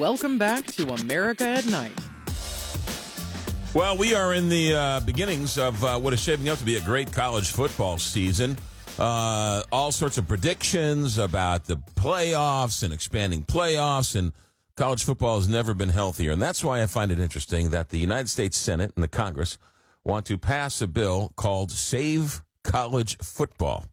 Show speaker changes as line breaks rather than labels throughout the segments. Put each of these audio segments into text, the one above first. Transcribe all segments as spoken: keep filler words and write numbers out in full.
Welcome back to America at Night.
Well, we are in the uh, beginnings of uh, what is shaping up to be a great college football season. Uh, all sorts of predictions about the playoffs and expanding playoffs, and college football has never been healthier. And that's why I find it interesting that the United States Senate and the Congress want to pass a bill called Save College Football.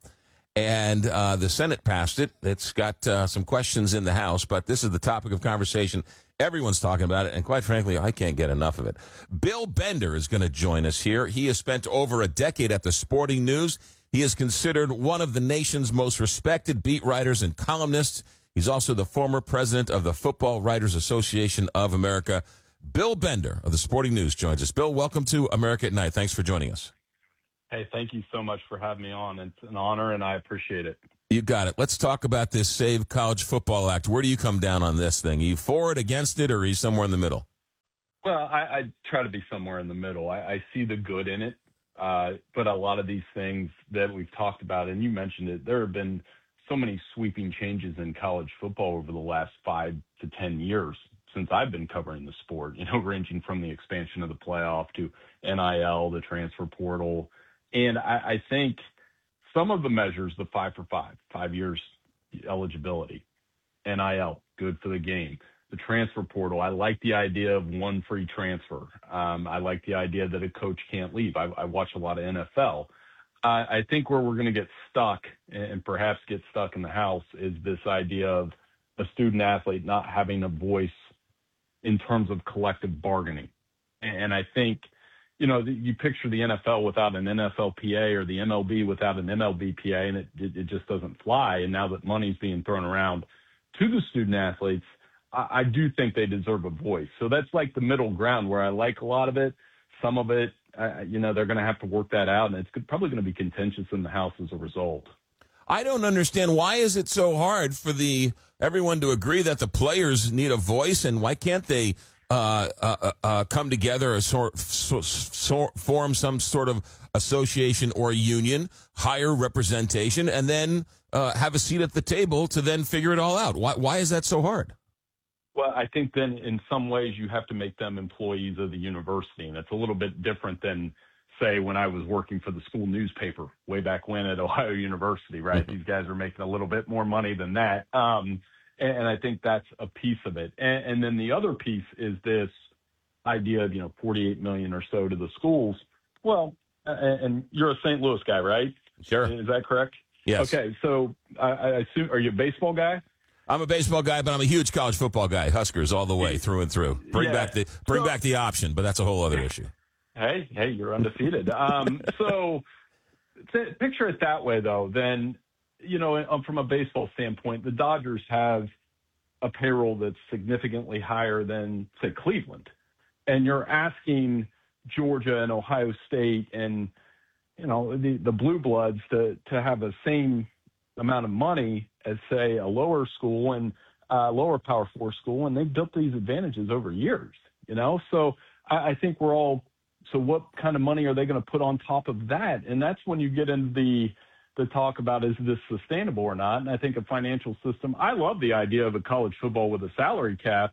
And uh, the Senate passed it. It's got uh, some questions in the House, but this is the topic of conversation. Everyone's talking about it, and quite frankly, I can't get enough of it. Bill Bender is going to join us here. He has spent over a decade at the Sporting News. He is considered one of the nation's most respected beat writers and columnists. He's also the former president of the Football Writers Association of America. Bill Bender of the Sporting News joins us. Bill, welcome to America at Night. Thanks for joining us.
Hey, thank you so much for having me on. It's an honor, and I appreciate it.
You got it. Let's talk about this Save College Football Act. Where do you come down on this thing? Are you for it, against it, or are you somewhere in the middle?
Well, I, I try to be somewhere in the middle. I, I see the good in it, uh, but a lot of these things that we've talked about, and you mentioned it, there have been so many sweeping changes in college football over the last five to ten years since I've been covering the sport, you know, ranging from the expansion of the playoff to N I L, the transfer portal. And I, I think some of the measures, the five for five, five years eligibility, N I L, good for the game. The transfer portal, I like the idea of one free transfer. Um, I like the idea that a coach can't leave. I, I watch a lot of N F L. Uh, I think where we're going to get stuck and perhaps get stuck in the House is this idea of a student athlete not having a voice in terms of collective bargaining. And I think, you know, you picture the N F L without an N F L P A or the M L B without an M L B P A, and it, it, it just doesn't fly. And now that money's being thrown around to the student athletes, I, I do think they deserve a voice. So that's like the middle ground where I like a lot of it. Some of it, uh, you know, they're going to have to work that out, and it's probably going to be contentious in the House as a result.
I don't understand, why is it so hard for the everyone to agree that the players need a voice, and why can't they uh, uh, uh, come together or sort, so, so, form some sort of association or union, hire representation, and then uh, have a seat at the table to then figure it all out? Why, why is that so hard?
Well, I think then in some ways you have to make them employees of the university, and it's a little bit different than, say, when I was working for the school newspaper way back when at Ohio University, right? Mm-hmm. These guys are making a little bit more money than that. Um, and, and I think that's a piece of it. And, and then the other piece is this idea of, you know, forty-eight million dollars or so to the schools. Well, and, and you're a Saint Louis guy, right?
Sure.
Is that correct?
Yes.
Okay. So I, I assume, are you a baseball guy?
I'm a baseball guy, but I'm a huge college football guy. Huskers all the way through and through. Bring
yeah.
back the bring so, back the option, but that's a whole other issue.
Hey, hey, you're undefeated. um, so to picture it that way, though, then, you know, from a baseball standpoint, the Dodgers have a payroll that's significantly higher than, say, Cleveland. And you're asking Georgia and Ohio State and, you know, the, the Blue Bloods to, to have the same amount of money as, say, a lower school and uh, lower Power Four school, and they've built these advantages over years, you know? So I, I think we're all – so what kind of money are they going to put on top of that? And that's when you get into the the talk about, is this sustainable or not? And I think a financial system – I love the idea of a college football with a salary cap,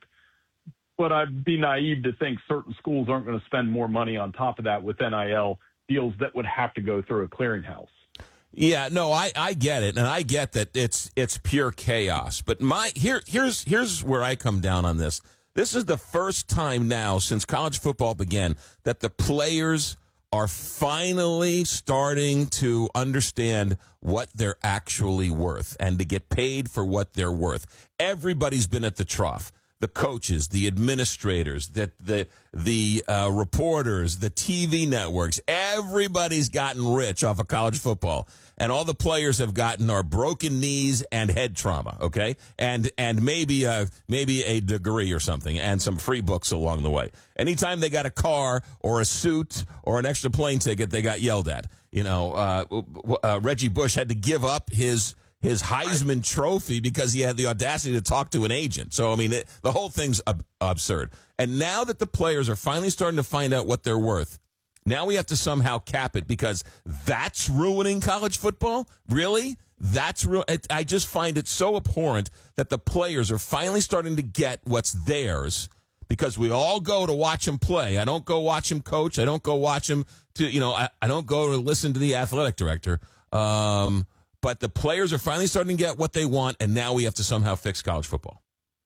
but I'd be naive to think certain schools aren't going to spend more money on top of that with N I L deals that would have to go through a clearinghouse.
Yeah, no, I, I get it, and I get that it's it's pure chaos. But my here here's here's where I come down on this. This is the first time now since college football began that the players are finally starting to understand what they're actually worth and to get paid for what they're worth. Everybody's been at the trough. The coaches, the administrators, the the the uh, reporters, the T V networks, everybody's gotten rich off of college football, and all the players have gotten are broken knees and head trauma, okay, and and maybe a maybe a degree or something, and some free books along the way. Anytime they got a car or a suit or an extra plane ticket, they got yelled at. You know, uh, uh, Reggie Bush had to give up his. his Heisman Trophy because he had the audacity to talk to an agent. So, I mean, it, the whole thing's ab- absurd. And now that the players are finally starting to find out what they're worth, now we have to somehow cap it because that's ruining college football? Really? That's real. It, I just find it so abhorrent that the players are finally starting to get what's theirs, because we all go to watch him play. I don't go watch him coach. I don't go watch him to, you know, I, I don't go to listen to the athletic director. Um, but the players are finally starting to get what they want, and now we have to somehow fix college football.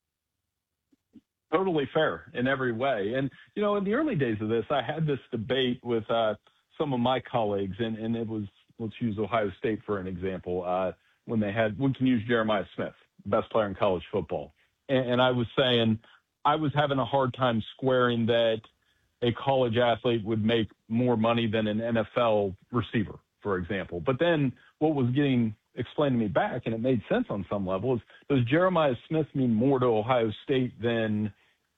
Totally fair in every way. And, you know, in the early days of this, I had this debate with uh, some of my colleagues, and, and it was, let's use Ohio State for an example, uh, when they had, we can use Jeremiah Smith, best player in college football. And, and I was saying, I was having a hard time squaring that a college athlete would make more money than an N F L receiver, for example. But then what was getting explained to me back, and it made sense on some level, is does Jeremiah Smith mean more to Ohio State than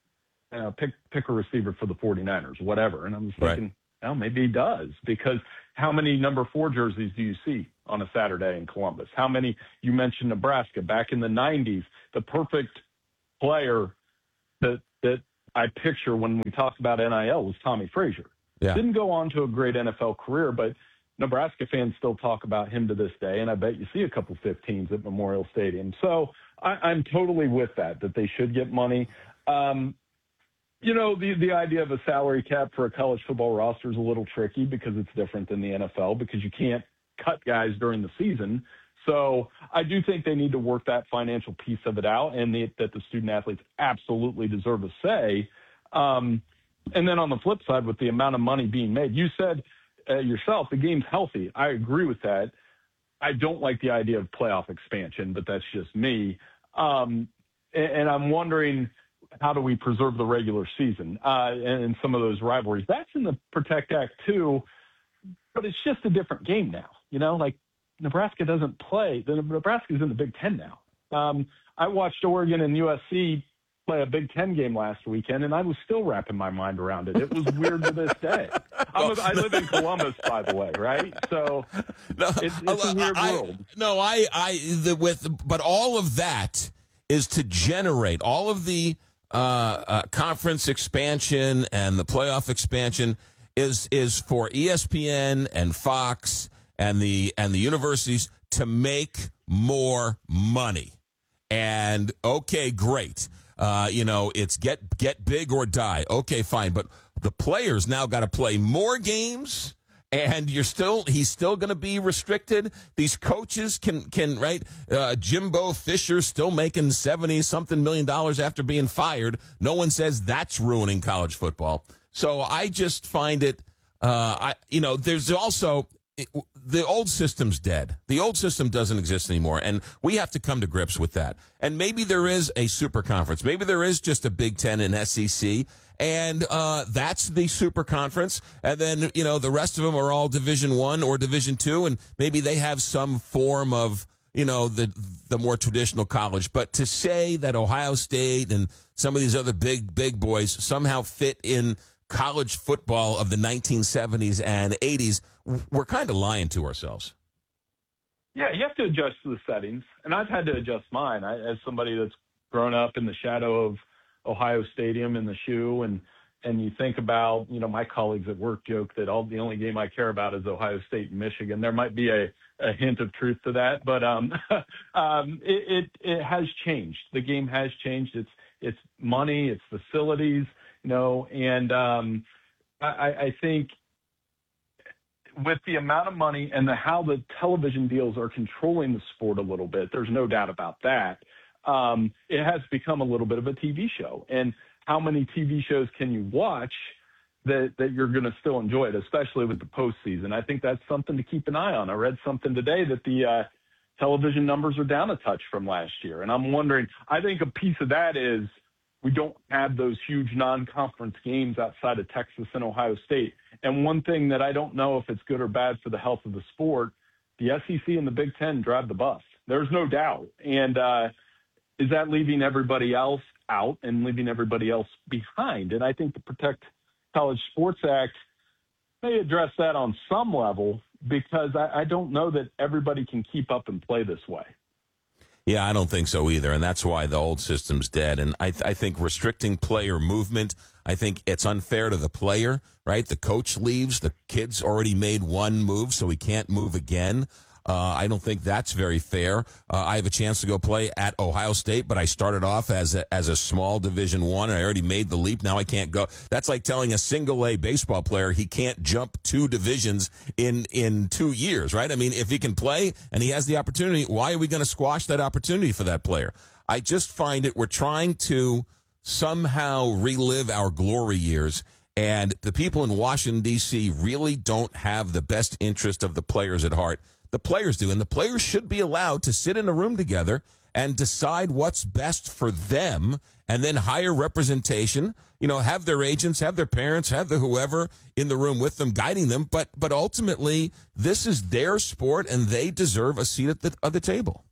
uh, pick, pick a receiver for the 49ers, whatever? And I was thinking, right. Well, maybe he does, because how many number four jerseys do you see on a Saturday in Columbus? How many, you mentioned Nebraska back in the nineties, the perfect player that that I picture when we talk about N I L was Tommy Frazier.
Yeah.
Didn't go on to a great N F L career, but Nebraska fans still talk about him to this day, and I bet you see a couple fifteens at Memorial Stadium. So I, I'm totally with that, that they should get money. Um, you know, the, the idea of a salary cap for a college football roster is a little tricky because it's different than the N F L, because you can't cut guys during the season. So I do think they need to work that financial piece of it out, and the, that the student athletes absolutely deserve a say. Um, and then on the flip side, with the amount of money being made, you said uh, yourself, the game's healthy. I agree with that. I don't like the idea of playoff expansion, but that's just me. Um, and, and I'm wondering, how do we preserve the regular season uh, and, and some of those rivalries? That's in the Protect Act too, but it's just a different game now. You know, like Nebraska doesn't play. The Nebraska's in the Big Ten now. Um, I watched Oregon and U S C play a Big Ten game last weekend, and I was still wrapping my mind around it. It was weird to this day. I'm a, I live in Columbus, by the way, right? So
no,
it's, it's a weird
I,
world.
No, I, I, the, with, but all of that is to generate all of the uh, uh, conference expansion and the playoff expansion is is for E S P N and Fox and the and the universities to make more money. And okay, great. Uh, you know, it's get get big or die. Okay, fine. But the players now got to play more games, and you're still he's still going to be restricted. These coaches can can right. Uh, Jimbo Fisher still making seventy something million dollars after being fired. No one says that's ruining college football. So I just find it. Uh, I you know, there's also. It, the old system's dead. The old system doesn't exist anymore, and we have to come to grips with that. And maybe there is a super conference. Maybe there is just a Big Ten and S E C, and uh, that's the super conference. And then, you know, the rest of them are all Division One or Division Two, and maybe they have some form of, you know, the the more traditional college. But to say that Ohio State and some of these other big, big boys somehow fit in college football of the nineteen seventies and eighties, we're kind of lying to ourselves.
Yeah, you have to adjust to the settings, and I've had to adjust mine. I, as somebody that's grown up in the shadow of Ohio Stadium in the shoe, and and you think about, you know, my colleagues at work joke that all the only game I care about is Ohio State and Michigan. There might be a, a hint of truth to that, but um, um, it, it it has changed. The game has changed. It's it's money, it's facilities, you know, and um, I, I think with the amount of money and the, how the television deals are controlling the sport a little bit, there's no doubt about that. Um, it has become a little bit of a T V show. And how many T V shows can you watch that, that you're going to still enjoy it, especially with the postseason? I think that's something to keep an eye on. I read something today that the uh, television numbers are down a touch from last year. And I'm wondering, I think a piece of that is we don't have those huge non-conference games outside of Texas and Ohio State. And one thing that I don't know if it's good or bad for the health of the sport, the S E C and the Big Ten drive the bus. There's no doubt. And uh, is that leaving everybody else out and leaving everybody else behind? And I think the Protect College Sports Act may address that on some level, because I, I don't know that everybody can keep up and play this way.
Yeah, I don't think so either, and that's why the old system's dead. And I, th- I think restricting player movement, I think it's unfair to the player, right? The coach leaves, the kid's already made one move, so he can't move again. Uh, I don't think that's very fair. Uh, I have a chance to go play at Ohio State, but I started off as a, as a small Division One. I already made the leap. Now I can't go. That's like telling a single A baseball player he can't jump two divisions in in two years, right? I mean, if he can play and he has the opportunity, why are we going to squash that opportunity for that player? I just find it we're trying to somehow relive our glory years. And the people in Washington, D C really don't have the best interest of the players at heart. The players do, and the players should be allowed to sit in a room together and decide what's best for them and then hire representation, you know, have their agents, have their parents, have the whoever in the room with them guiding them. But but ultimately, this is their sport, and they deserve a seat at the, at the table.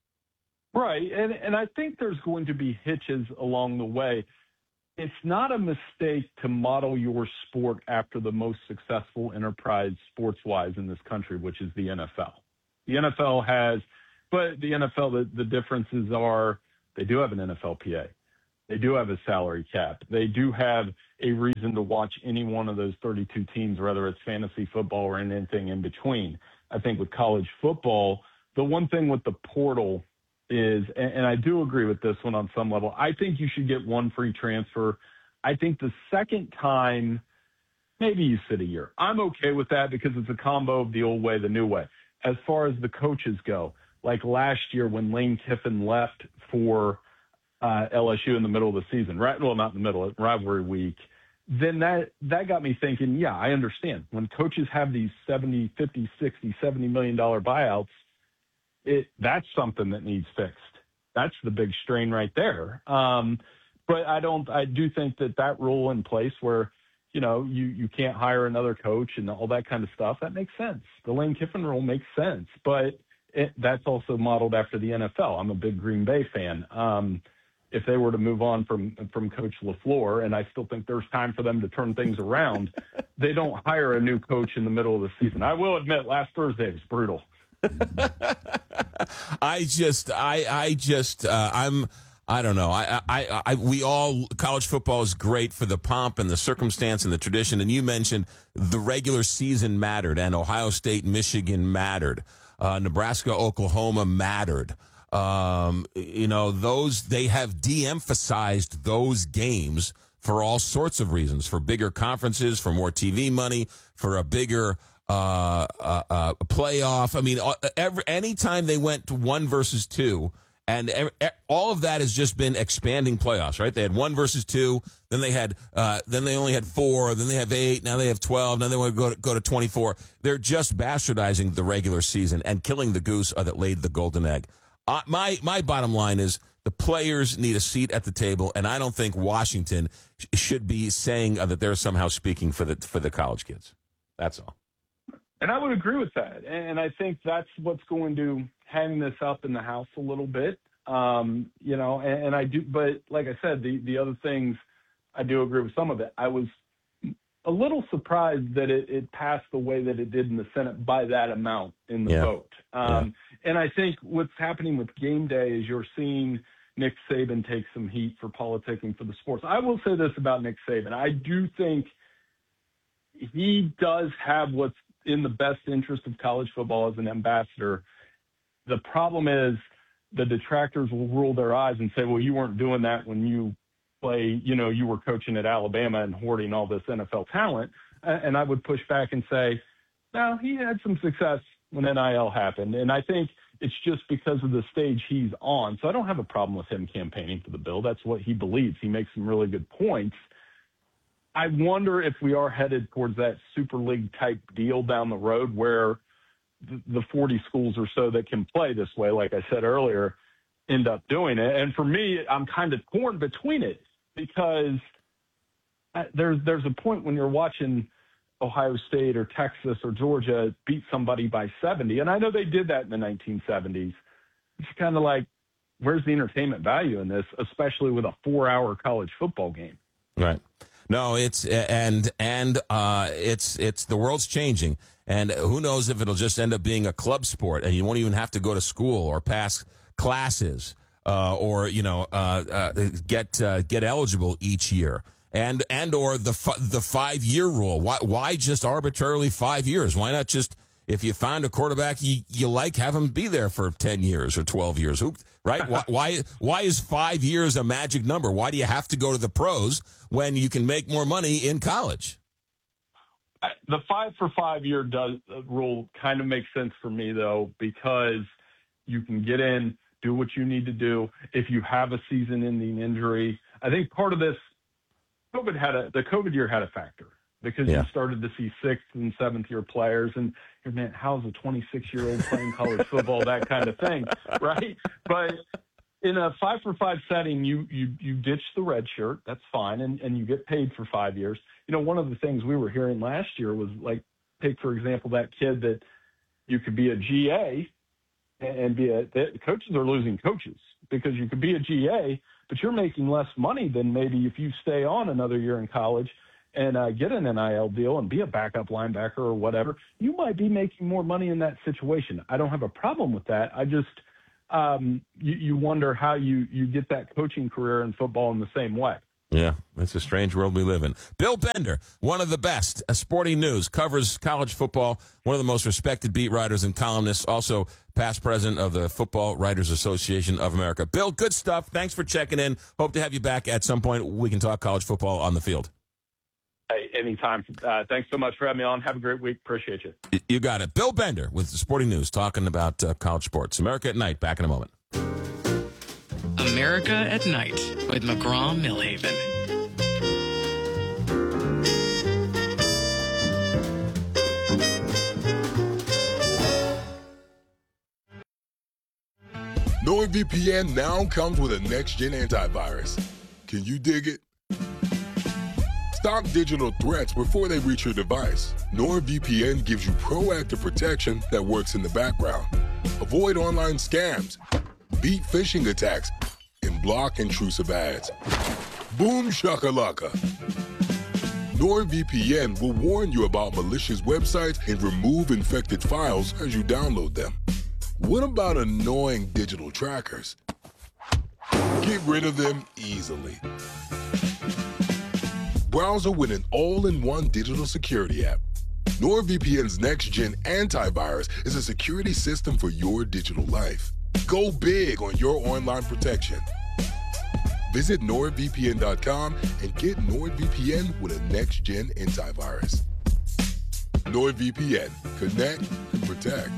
Right, and, and I think there's going to be hitches along the way. It's not a mistake to model your sport after the most successful enterprise sports-wise in this country, which is the N F L. The N F L has, but the N F L, the, the differences are they do have an N F L P A. They do have a salary cap. They do have a reason to watch any one of those thirty-two teams, whether it's fantasy football or anything in between. I think with college football, the one thing with the portal is, and I do agree with this one on some level, I think you should get one free transfer. I think the second time, maybe you sit a year. I'm okay with that because it's a combo of the old way, the new way. As far as the coaches go, like last year when Lane Kiffin left for uh, L S U in the middle of the season, right? Well, not in the middle, rivalry week, then that, that got me thinking, yeah, I understand. When coaches have these seventy, fifty, sixty, seventy million dollars buyouts, It, that's something that needs fixed. That's the big strain right there. Um, but I don't, I do think that that rule in place where, you know, you, you can't hire another coach and all that kind of stuff, that makes sense. The Lane Kiffin rule makes sense, but it, that's also modeled after the N F L. I'm a big Green Bay fan. Um, if they were to move on from, from Coach LaFleur, and I still think there's time for them to turn things around, they don't hire a new coach in the middle of the season. I will admit last Thursday was brutal.
I just, I, I just, uh, I'm, I don't know. I, I, I, we all, college football is great for the pomp and the circumstance and the tradition. And you mentioned the regular season mattered, and Ohio State, Michigan mattered. Uh, Nebraska, Oklahoma mattered. Um, you know, those, they have de-emphasized those games for all sorts of reasons, for bigger conferences, for more T V money, for a bigger, Uh, uh, uh, playoff. I mean, every anytime they went to one versus two, and every, all of that has just been expanding playoffs, right? They had one versus two, then they had, uh, then they only had four, then they have eight, now they have twelve, now they want to go to, go to twenty-four. They're just bastardizing the regular season and killing the goose that laid the golden egg. Uh, my my bottom line is the players need a seat at the table, and I don't think Washington sh- should be saying uh, that they're somehow speaking for the for the college kids. That's all.
And I would agree with that. And I think that's what's going to hang this up in the House a little bit. Um, you know, and, and I do, but like I said, the, the other things, I do agree with some of it. I was a little surprised that it, it passed the way that it did in the Senate by that amount in the
yeah.
vote. Um, yeah. And I think what's happening with game day is you're seeing Nick Saban take some heat for politicking for the sports. I will say this about Nick Saban. I do think he does have what's in the best interest of college football as an ambassador. The problem is the detractors will roll their eyes and say, well, you weren't doing that when you play, you know, you were coaching at Alabama and hoarding all this N F L talent. And I would push back and say, no, he had some success when N I L happened. And I think it's just because of the stage he's on. So I don't have a problem with him campaigning for the bill. That's what he believes. He makes some really good points. I wonder if we are headed towards that Super League type deal down the road where the forty schools or so that can play this way, like I said earlier, end up doing it. And for me, I'm kind of torn between it because there's there's a point when you're watching Ohio State or Texas or Georgia beat somebody by seventy, and I know they did that in the nineteen seventies. It's kind of like, where's the entertainment value in this, especially with a four-hour college football game?
Right. No, it's and and uh, it's it's the world's changing, and who knows if it'll just end up being a club sport, and you won't even have to go to school or pass classes uh, or you know uh, uh, get uh, get eligible each year, and and or the f- the five year rule. Why why just arbitrarily five years? Why not just if you find a quarterback you, you like, have him be there for ten years or twelve years. Who, right? why, why why is five years a magic number? Why do you have to go to the pros when you can make more money in college?
The five for five year does, uh, rule kind of makes sense for me, though, because you can get in, do what you need to do. If you have a season-ending injury, I think part of this, COVID had a the COVID year had a factor because
yeah.
you started to see sixth and seventh year players, and man, how's a twenty-six year old playing college football? That kind of thing, right? But in a five for five setting, you you you ditch the red shirt. That's fine, and and you get paid for five years. You know, one of the things we were hearing last year was, like, take, for example, that kid that you could be a G A and be a – the coaches are losing coaches because you could be a G A, but you're making less money than maybe if you stay on another year in college and uh, get an N I L deal and be a backup linebacker or whatever. You might be making more money in that situation. I don't have a problem with that. I just um, – you, you wonder how you, you get that coaching career in football in the same way.
Yeah, it's a strange world we live in. Bill Bender, one of the best, uh, Sporting News, covers college football, one of the most respected beat writers and columnists, also past president of the Football Writers Association of America. Bill, good stuff. Thanks for checking in. Hope to have you back at some point. We can talk college football on the field.
Hey, anytime. Uh, thanks so much for having me on. Have a great week. Appreciate you.
You got it. Bill Bender with the Sporting News talking about uh, college sports. America at Night. Back in a moment.
America at Night with McGraw-Millhaven.
NordVPN now comes with a next-gen antivirus. Can you dig it? Stop digital threats before they reach your device. NordVPN gives you proactive protection that works in the background. Avoid online scams, beat phishing attacks, and block intrusive ads. Boom shakalaka. NordVPN will warn you about malicious websites and remove infected files as you download them. What about annoying digital trackers? Get rid of them easily. Browser with an all-in-one digital security app. NordVPN's next-gen antivirus is a security system for your digital life. Go big on your online protection. Visit nord V P N dot com and get NordVPN with a next-gen antivirus. NordVPN. Connect and protect.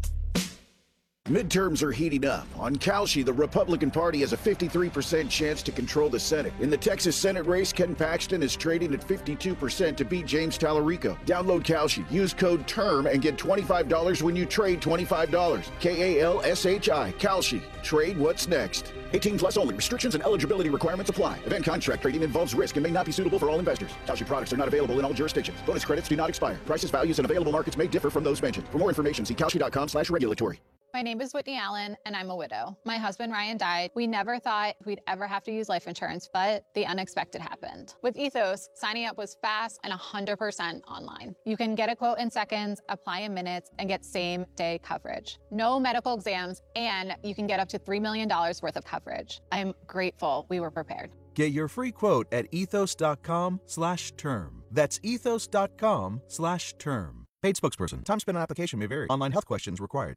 Midterms are heating up. On Kalshi, the Republican Party has a fifty-three percent chance to control the Senate. In the Texas Senate race, Ken Paxton is trading at fifty-two percent to beat James Tallarico. Download Kalshi, use code TERM, and get twenty-five dollars when you trade twenty-five dollars. K A L S H I, Kalshi. Trade what's next. eighteen plus only. Restrictions and eligibility requirements apply. Event contract trading involves risk and may not be suitable for all investors. Kalshi products are not available in all jurisdictions. Bonus credits do not expire. Prices, values, and available markets may differ from those mentioned. For more information, see kalshi dot com slash regulatory.
My name is Whitney Allen, and I'm a widow. My husband, Ryan, died. We never thought we'd ever have to use life insurance, but the unexpected happened. With Ethos, signing up was fast and one hundred percent online. You can get a quote in seconds, apply in minutes, and get same-day coverage. No medical exams, and you can get up to three million dollars worth of coverage. I'm grateful we were prepared.
Get your free quote at ethos dot com slash term. That's ethos dot com slash term. Paid spokesperson. Time spent on application may vary. Online health questions required.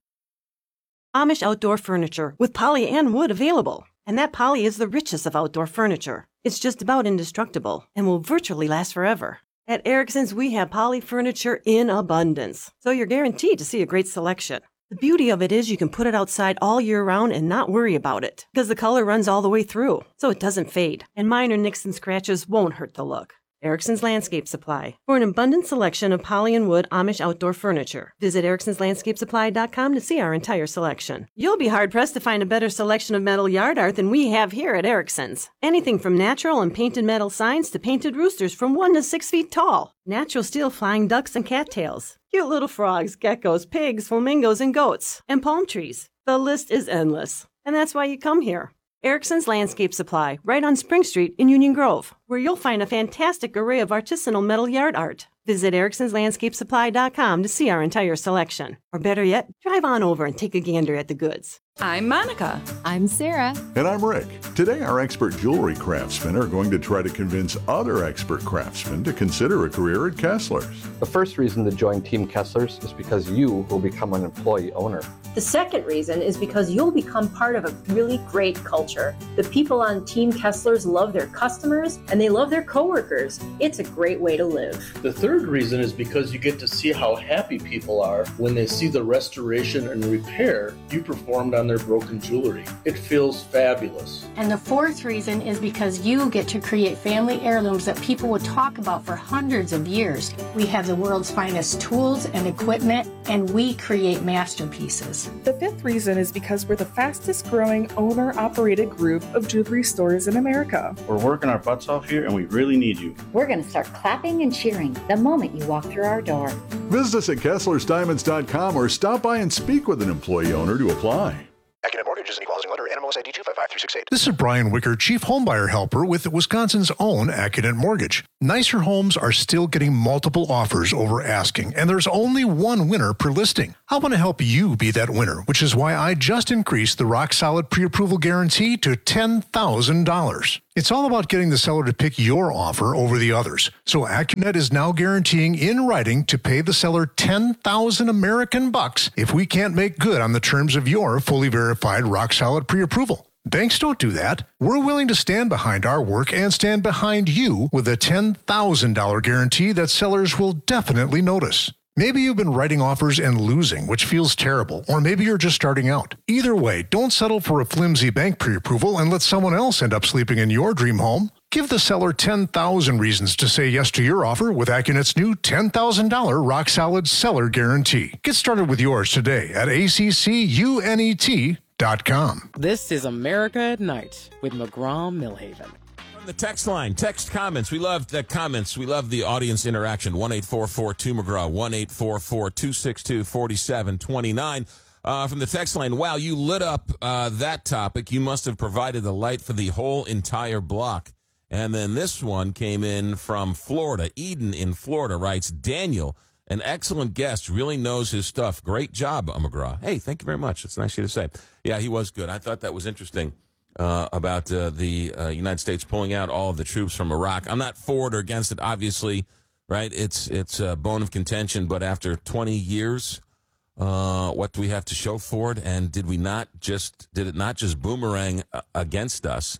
Amish Outdoor Furniture with poly and wood available. And that poly is the richest of outdoor furniture. It's just about indestructible and will virtually last forever. At Erickson's, we have poly furniture in abundance, so you're guaranteed to see a great selection. The beauty of it is you can put it outside all year round and not worry about it, because the color runs all the way through, so it doesn't fade, and minor nicks and scratches won't hurt the look. Erickson's Landscape Supply. For an abundant selection of poly and wood Amish outdoor furniture, visit ericksons landscape supply dot com to see our entire selection. You'll be hard-pressed to find a better selection of metal yard art than we have here at Erickson's. Anything from natural and painted metal signs to painted roosters from one to six feet tall. Natural steel flying ducks and cattails. Cute little frogs, geckos, pigs, flamingos, and goats. And palm trees. The list is endless. And that's why you come here. Erickson's Landscape Supply, right on Spring Street in Union Grove, where you'll find a fantastic array of artisanal metal yard art. Visit ericksons landscape supply dot com to see our entire selection. Or better yet, drive on over and take a gander at the goods.
I'm Monica.
I'm Sarah.
And I'm Rick. Today, our expert jewelry craftsmen are going to try to convince other expert craftsmen to consider a career at Kessler's.
The first reason to join Team Kessler's is because you will become an employee owner.
The second reason is because you'll become part of a really great culture. The people on Team Kessler's love their customers and they love their coworkers. It's a great way to live.
The third reason is because you get to see how happy people are when they see the restoration and repair you performed on their broken jewelry. It feels fabulous.
And the fourth reason is because you get to create family heirlooms that people would talk about for hundreds of years. We have the world's finest tools and equipment, and we create masterpieces.
The fifth reason is because we're the fastest growing owner-operated group of jewelry stores in America.
We're working our butts off here and we really need you.
We're going to start clapping and cheering the moment you walk through our door.
Visit us at Kessler's Diamonds dot com or stop by and speak with an employee owner to apply.
Accunet Mortgage is an equal housing lender. N M L S I D two five five three six eight.
This is Brian Wicker, Chief Homebuyer Helper with Wisconsin's own Accunet Mortgage. Nicer homes are still getting multiple offers over asking, and there's only one winner per listing. I want to help you be that winner, which is why I just increased the Rock Solid Pre-Approval Guarantee to ten thousand dollars. It's all about getting the seller to pick your offer over the others. So Accunet is now guaranteeing in writing to pay the seller ten thousand American bucks if we can't make good on the terms of your fully verified Rock Solid Pre-Approval. Banks don't do that. We're willing to stand behind our work and stand behind you with a ten thousand dollars guarantee that sellers will definitely notice. Maybe you've been writing offers and losing, which feels terrible, or maybe you're just starting out. Either way, don't settle for a flimsy bank pre-approval and let someone else end up sleeping in your dream home. Give the seller ten thousand reasons to say yes to your offer with Accunet's new ten thousand dollars Rock Solid Seller Guarantee. Get started with yours today at A C C U N E T dot com.
This is America at Night with McGraw-Millhaven.
From the text line, text comments. We love the comments. We love the audience interaction. one eight four four two McGraw, one eight four four two six two four seven two nine. Uh, from the text line, wow, you lit up uh, that topic. You must have provided the light for the whole entire block. And then this one came in from Florida. Eden in Florida writes, Daniel, an excellent guest, really knows his stuff. Great job, McGraw. Hey, thank you very much. It's nice of you to say. Yeah, he was good. I thought that was interesting uh, about uh, the uh, United States pulling out all of the troops from Iraq. I'm not for it or against it, obviously, right? It's it's a bone of contention, but after twenty years, uh, what do we have to show for it? And did we not just, did it not just boomerang uh, against us?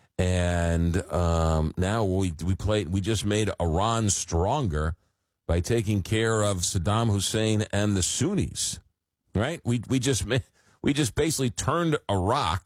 And um, now we we played, we just made Iran stronger by taking care of Saddam Hussein and the Sunnis, right? We we just we just basically turned Iraq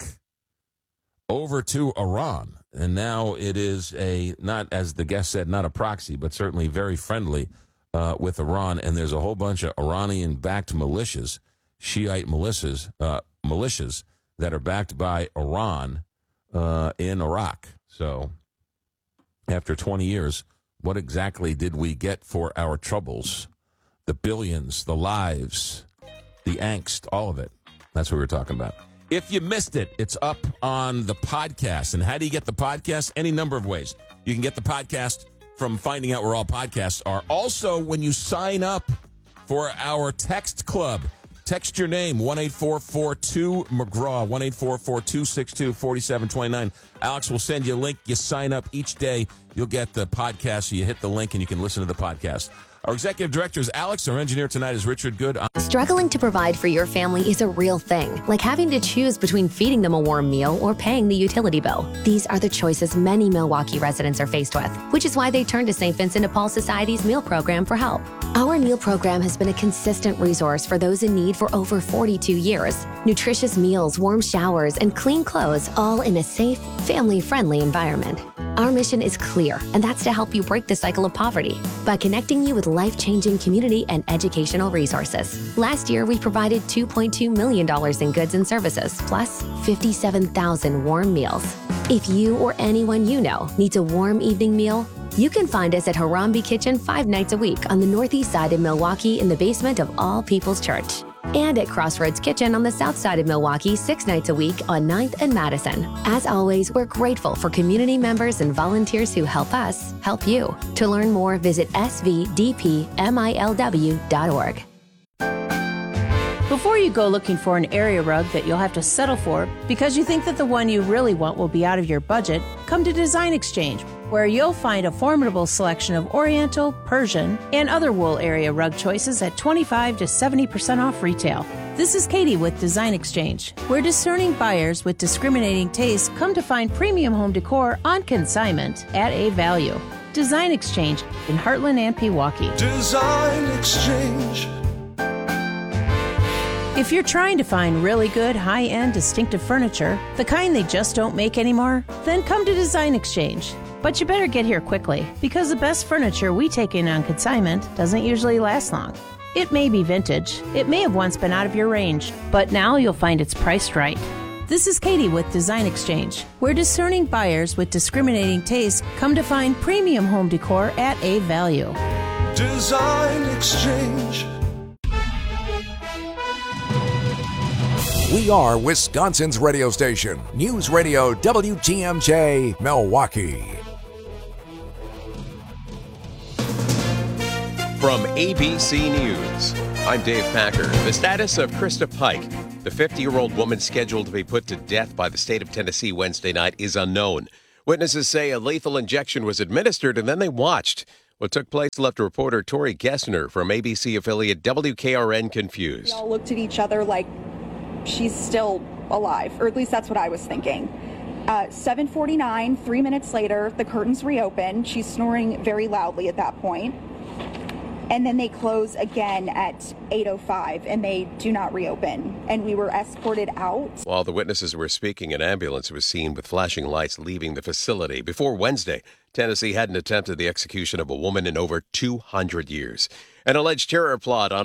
over to Iran, and now it is a, not, as the guest said, not a proxy, but certainly very friendly uh, with Iran. And there's a whole bunch of Iranian-backed militias, Shiite militias, uh, militias that are backed by Iran uh, in Iraq. So after twenty years. What exactly did we get for our troubles? The billions, the lives, the angst, all of it. That's what we were talking about. If you missed it, it's up on the podcast. And how do you get the podcast? Any number of ways. You can get the podcast from finding out where all podcasts are. Also, when you sign up for our text club, text your name, one eight four four two McGraw, one eight four four two six two four seven two nine. Alex will send you a link. You sign up each day. You'll get the podcast, so you hit the link and you can listen to the podcast. Our executive director is Alex. Our engineer tonight is Richard Good.
Struggling to provide for your family is a real thing, like having to choose between feeding them a warm meal or paying the utility bill. These are the choices many Milwaukee residents are faced with, which is why they turn to Saint Vincent de Paul Society's meal program for help. Our meal program has been a consistent resource for those in need for over forty-two years. Nutritious meals, warm showers, and clean clothes, all in a safe, family-friendly environment. Our mission is clear, and that's to help you break the cycle of poverty by connecting you with life-changing community and educational resources. Last year, we provided two point two million dollars in goods and services, plus fifty-seven thousand warm meals. If you or anyone you know needs a warm evening meal, you can find us at Harambe Kitchen five nights a week on the northeast side of Milwaukee in the basement of All People's Church. And at Crossroads Kitchen on the south side of Milwaukee six nights a week on ninth and Madison. As always, we're grateful for community members and volunteers who help us help you. To learn more, visit S V D P M I L W dot org.
Before you go looking for an area rug that you'll have to settle for because you think that the one you really want will be out of your budget, come to Design Exchange, where you'll find a formidable selection of Oriental, Persian, and other wool area rug choices at twenty-five to seventy percent off retail. This is Katie with Design Exchange, where discerning buyers with discriminating tastes come to find premium home decor on consignment at a value. Design Exchange in Heartland and Pewaukee.
Design Exchange.
If you're trying to find really good, high-end, distinctive furniture, the kind they just don't make anymore, then come to Design Exchange. But you better get here quickly, because the best furniture we take in on consignment doesn't usually last long. It may be vintage, it may have once been out of your range, but now you'll find it's priced right. This is Katie with Design Exchange, where discerning buyers with discriminating tastes come to find premium home decor at a value.
Design Exchange.
We are Wisconsin's radio station, News Radio W T M J, Milwaukee.
From A B C News, I'm Dave Packer. The status of Krista Pike, the fifty-year-old woman scheduled to be put to death by the state of Tennessee Wednesday night, is unknown. Witnesses say a lethal injection was administered and then they watched. What took place left reporter Tori Gessner from A B C affiliate W K R N confused.
We all looked at each other like she's still alive, or at least that's what I was thinking. Uh, seven forty-nine, three minutes later, the curtains reopen. She's snoring very loudly at that point. And then they close again at eight oh five, and they do not reopen. And we were escorted out.
While the witnesses were speaking, an ambulance was seen with flashing lights leaving the facility. Before Wednesday, Tennessee hadn't attempted the execution of a woman in over two hundred years. An alleged terror plot on